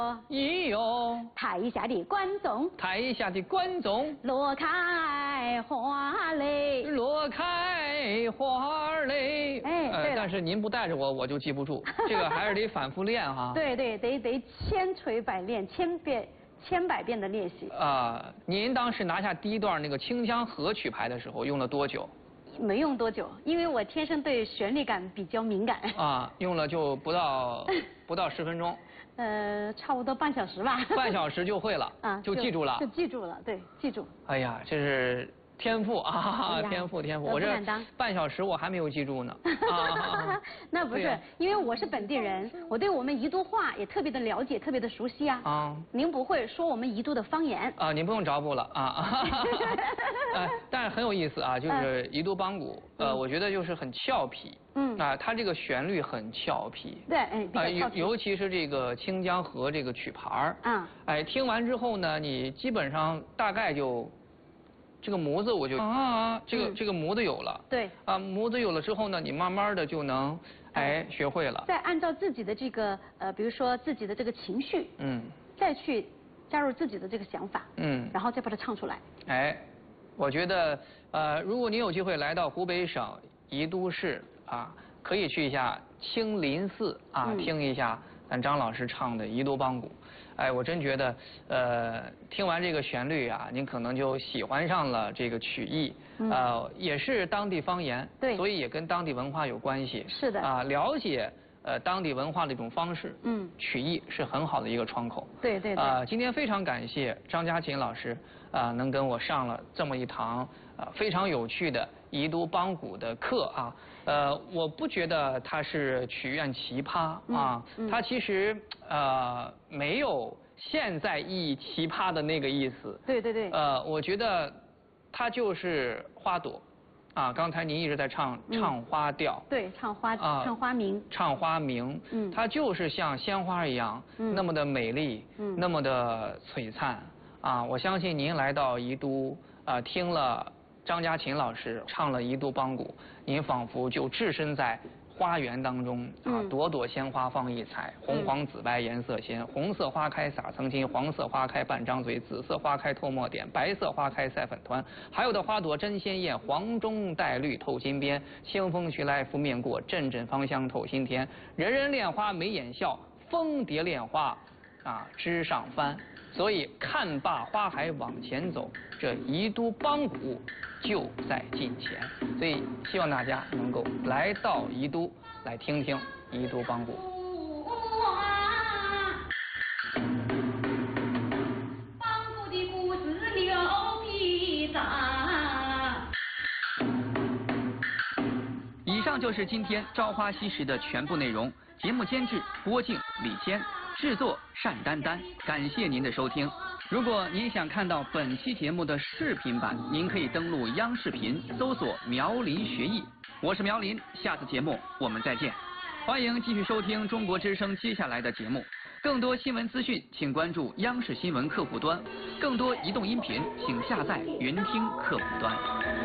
已有台下的观众， 台下的观众落开花蕾， 落开花蕾。 哎，对了但是您不带着我，我就记不住，这个还是得反复练哈。 对对，得千锤百炼，千百遍的练习。 您当时拿下第一段那个《清江河》曲牌的时候，用了多久？ 没用多久，因为我天生对旋律感比较敏感。 用了就不到10分钟。 差不多半小时吧。 半小时就会了，就记住了。 就记住了，对，记住。 哎呀，这是天赋啊，天赋！我这半小时我还没有记住呢。 那不是，因为我是本地人，我对我们宜都话也特别的了解，特别的熟悉啊。您不会说我们宜都的方言您不用找补了但是很有意思啊，就是宜都帮鼓，我觉得就是很俏皮。它这个旋律很俏皮。 对，比较俏皮。 尤其是这个《清江河》这个曲牌听完之后呢，你基本上大概就。这个模子我就这个模子有了， 对模子有了之后呢，你慢慢的就能学会了。 再按照自己的这个比如说自己的这个情绪，再去加入自己的这个想法，然后再把它唱出来。 我觉得如果你有机会来到湖北省宜都市可以去一下清林寺听一下咱张老师唱的宜都帮鼓。我真觉得，听完这个旋律您可能就喜欢上了这个曲艺，也是当地方言， 对， 所以也跟当地文化有关系。 是的。 了解当地文化的一种方式，曲艺是很好的一个窗口。 对。 今天非常感谢张家琴老师能跟我上了这么一堂非常有趣的宜都帮鼓的课我不觉得它是曲苑奇葩它其实没有现在意义奇葩的那个意思。 对。 我觉得它就是花朵刚才您一直在唱花调。 对，唱花名。 唱花名。它就是像鲜花一样那么的美丽，那么的璀璨我相信您来到宜都听了张家琴老师唱了宜都帮鼓，您仿佛就置身在花园当中朵朵鲜花放异彩，红黄紫白颜色鲜，红色花开撒层金，黄色花开半张嘴，紫色花开透墨点，白色花开赛粉团，还有的花朵真鲜艳，黄中带绿透金边，清风徐来拂面过，阵阵芳香透心田，人人恋花眉眼笑，蜂蝶恋花枝上翻。所以看罢花海往前走，这宜都帮鼓就在近前。所以希望大家能够来到宜都，来听听宜都帮鼓。 帮鼓的故事牛皮碴。 以上就是今天《朝花夕拾》的全部内容。节目监制郭靖、李谦，制作单丹丹。感谢您的收听。如果您想看到本期节目的视频版，您可以登录央视频搜索苗林学艺。我是苗林，下次节目我们再见。欢迎继续收听中国之声接下来的节目。更多新闻资讯，请关注央视新闻客户端；更多移动音频，请下载云听客户端。